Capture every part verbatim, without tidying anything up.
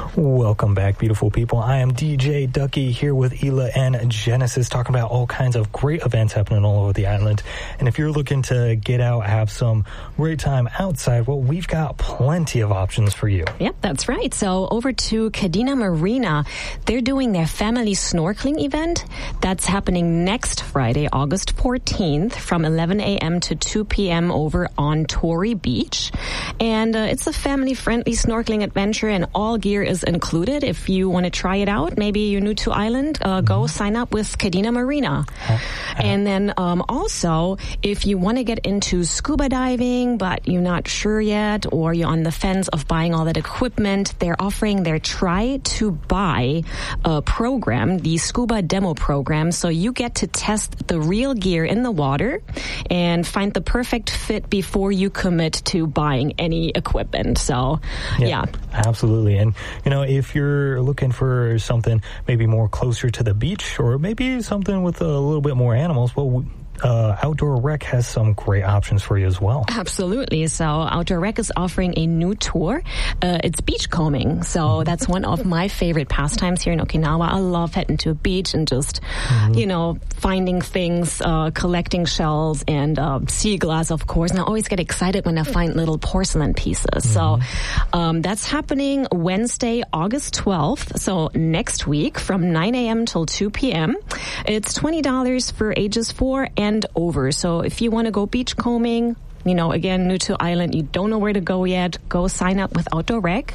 Welcome back, beautiful people. I am D J Ducky here with Hila and Genesis, talking about all kinds of great events happening all over the island. And if you're looking to get out, have some great time outside, well, we've got plenty of options for you. Yep, that's right. So over to Kadena Marina, they're doing their family snorkeling event. That's happening next Friday, August fourteenth, from eleven a.m. to two p.m. over on Torrey Beach. And uh, it's a family-friendly snorkeling adventure, and all gear is included. If you want to try it out, maybe you're new to island, uh, go sign up with Kadena Marina. Uh, and then um, also, if you want to get into scuba diving, but you're not sure yet, or you're on the fence of buying all that equipment, they're offering their try to buy uh, program, the scuba demo program. So you get to test the real gear in the water and find the perfect fit before you commit to buying any equipment. So, yeah. yeah. Absolutely. And, you know, if you're looking for something maybe more closer to the beach, or maybe something with a little bit more animals, well, Uh, Outdoor Rec has some great options for you as well. Absolutely. So Outdoor Rec is offering a new tour. Uh, it's beachcombing. So that's one of my favorite pastimes here in Okinawa. I love heading to a beach and just, mm-hmm. you know, finding things, uh, collecting shells and uh, sea glass, of course. And I always get excited when I find little porcelain pieces. Mm-hmm. So um, that's happening Wednesday, August twelfth. So next week from nine a.m. till two p.m. It's twenty dollars for ages four and and over. So if you want to go beachcombing, you know, again, new to island, you don't know where to go yet, go sign up with Outdoor Rec.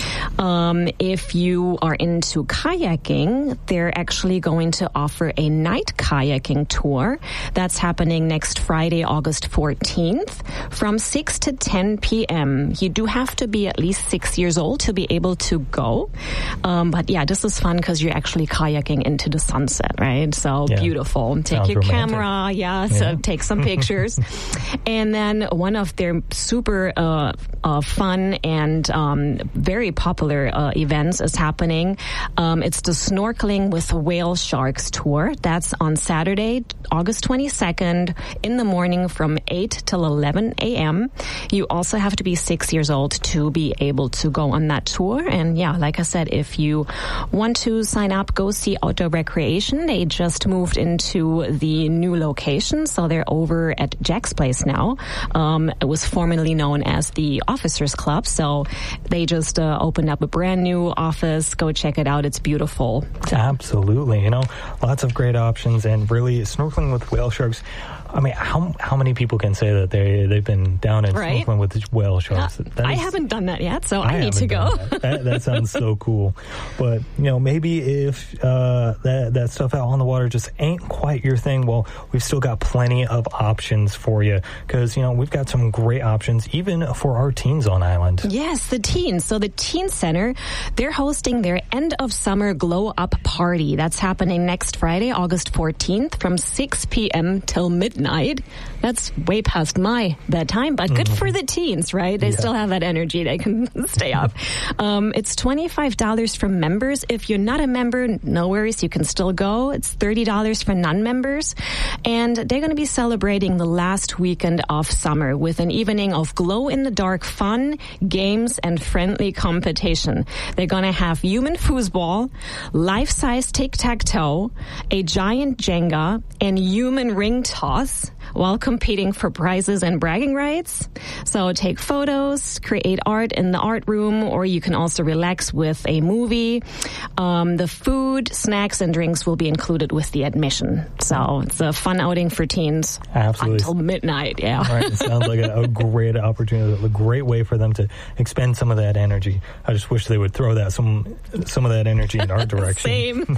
Um, if you are into kayaking, they're actually going to offer a night kayaking tour. That's happening next Friday, August fourteenth, from six to ten p.m. You do have to be at least six years old to be able to go. Um, but yeah, this is fun because you're actually kayaking into the sunset, right? So yeah. Beautiful. Take Sounds your romantic. camera, yeah, so yeah. take some pictures. And then one of their super uh, uh, fun and um, very popular uh, events is happening. Um, it's the Snorkeling with Whale Sharks tour. That's on Saturday, August twenty-second in the morning from eight till eleven a.m. You also have to be six years old to be able to go on that tour. And yeah, like I said, if you want to sign up, go see Outdoor Recreation. They just moved into the new location, so they're over at Jack's Place now. Um, it was formerly known as the Officers Club, so they just uh, opened up a brand new office. Go check it out. It's beautiful. Absolutely. You know, lots of great options, and really snorkeling with whale sharks. I mean, how how many people can say that they, they've been down and right? snorkeling with whale sharks? Uh, I is, haven't done that yet, so I, I need to go. That. That, that sounds so cool. But, you know, maybe if uh, that, that stuff out on the water just ain't quite your thing, well, we've still got plenty of options for you. Because, you know, we've got some great options, even for our teens on island. Yes, the teens. So the Teen Center, they're hosting their end of summer glow up party. That's happening next Friday, August fourteenth, from six p.m. till midnight. That's way past my bedtime, but good mm-hmm. for the teens, right? They yeah. still have that energy. They can stay up. Um, it's twenty-five dollars for members. If you're not a member, no worries. You can still go. It's thirty dollars for non-members. And they're going to be celebrating the last weekend of summer with an evening of glow-in-the-dark fun, games, and friendly competition. They're going to have human foosball, life-size tic-tac-toe, a giant Jenga, and human ring toss while competing for prizes and bragging rights. So take photos, create art in the art room, or you can also relax with a movie. Um, the food, snacks, and drinks will be included with the admission. So it's a fun outing for teens. Absolutely. Until midnight, yeah. All right, it sounds like a, a great opportunity, a great way for them to expend some of that energy. I just wish they would throw that some some of that energy in our direction. Same.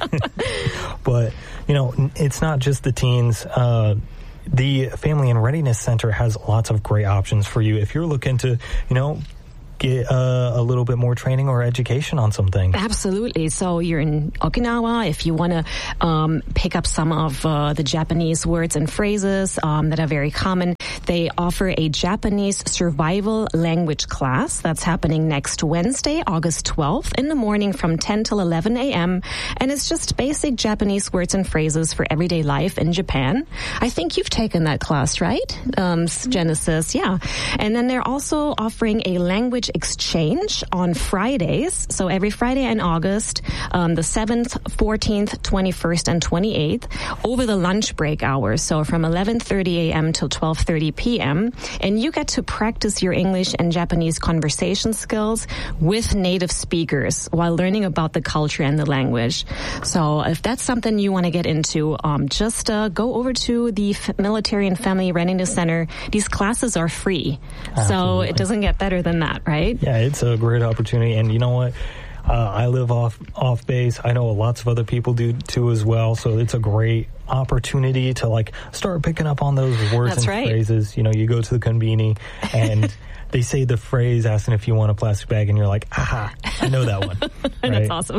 But, you know, it's not just the teens. Uh, The Family and Readiness Center has lots of great options for you if you're looking to, you know, get uh, a little bit more training or education on something. Absolutely. So you're in Okinawa. If you want to um, pick up some of uh, the Japanese words and phrases um, that are very common, they offer a Japanese survival language class that's happening next Wednesday, August twelfth in the morning from ten till eleven a.m. And it's just basic Japanese words and phrases for everyday life in Japan. I think you've taken that class, right? Um, Genesis, yeah. And then they're also offering a language exchange on Fridays. So every Friday in August, um, the seventh, fourteenth, twenty-first, and twenty-eighth, over the lunch break hours. So from eleven thirty a.m. till twelve thirty p.m. And you get to practice your English and Japanese conversation skills with native speakers while learning about the culture and the language. So if that's something you want to get into, um, just uh, go over to the F- Military and Family Readiness Center. These classes are free. Absolutely. So it doesn't get better than that, right? Yeah, it's a great opportunity. And you know what? Uh, I live off off base. I know lots of other people do too as well. So it's a great opportunity to like start picking up on those words That's and right. phrases. You know, you go to the konbini and they say the phrase asking if you want a plastic bag and you're like, aha, I know that one. Right? That's awesome.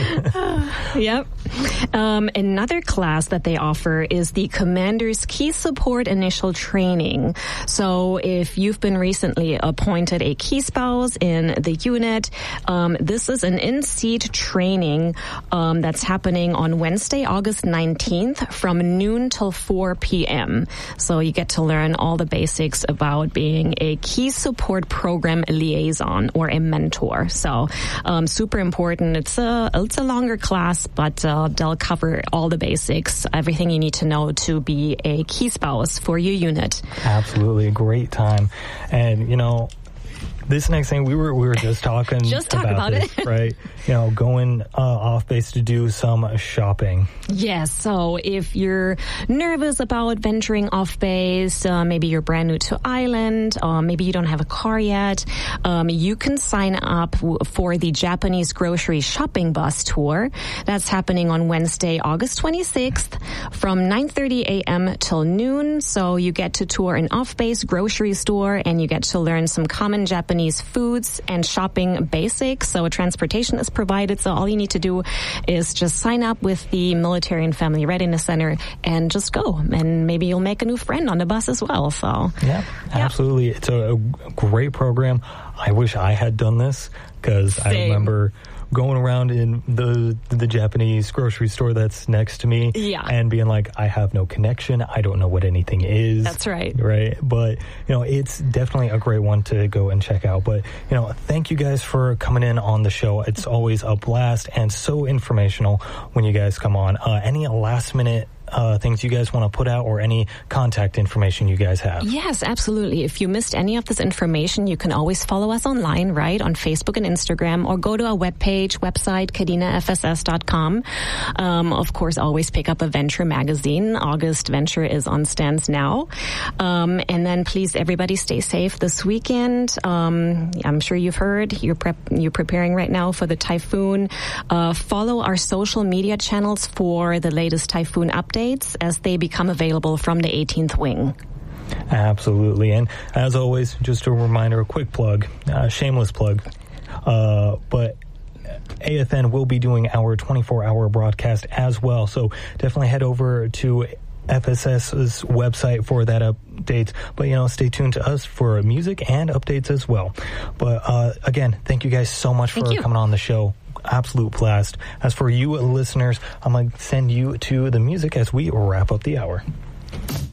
Yep. Um, another class that they offer is the Commander's Key Support Initial Training. So if you've been recently appointed a key spouse in the unit, um, this is an in-seat training um, that's happening on Wednesday, August nineteenth from noon till four p.m. So you get to learn all the basics about being a key support program liaison or a mentor. So um, super important. It's a, it's a longer class, but uh, they'll cover all the basics, everything you need to know to be a key spouse for your unit. Absolutely. Great time. And, you know, this next thing, we were we were just talking just talk about, about this, it. right? You know, going uh, off base to do some shopping. Yes. So if you're nervous about venturing off base, uh, maybe you're brand new to island, uh, maybe you don't have a car yet, um, you can sign up w- for the Japanese grocery shopping bus tour. That's happening on Wednesday, August twenty-sixth from nine thirty a.m. till noon. So you get to tour an off-base grocery store and you get to learn some common Japanese foods and shopping basics. So transportation is provided. So all you need to do is just sign up with the Military and Family Readiness Center and just go. And maybe you'll make a new friend on the bus as well. So yeah, absolutely. Yeah. It's a, a great program. I wish I had done this because I remember going around in the the Japanese grocery store that's next to me yeah. and being like, I have no connection. I don't know what anything is. That's right. Right. But, you know, it's definitely a great one to go and check out. But, you know, thank you guys for coming in on the show. It's always a blast and so informational when you guys come on. Uh, any last minute Uh, things you guys want to put out or any contact information you guys have? Yes, absolutely. If you missed any of this information, you can always follow us online, right, on Facebook and Instagram, or go to our webpage, website, kadena f s s dot com. Um, of course, always pick up a Venture magazine. August Venture is on stands now. Um, and then please, everybody, stay safe this weekend. Um, I'm sure you've heard you're, prep, you're preparing right now for the typhoon. Uh, follow our social media channels for the latest typhoon updates as they become available from the eighteenth wing. Absolutely. And as always, just a reminder, a quick plug, uh, shameless plug, uh, but A F N will be doing our twenty-four hour broadcast as well. So definitely head over to FSS's website for that update. But, you know, stay tuned to us for music and updates as well. But, uh, again, thank you guys so much for coming on the show. Absolute blast. As for you listeners, I'm going to send you to the music as we wrap up the hour.